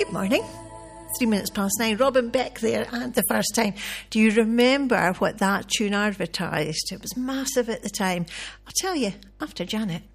Good morning. 9:03. Robin Beck there, and the first time. Do you remember what that tune advertised? It was massive at the time. I'll tell you after Janet.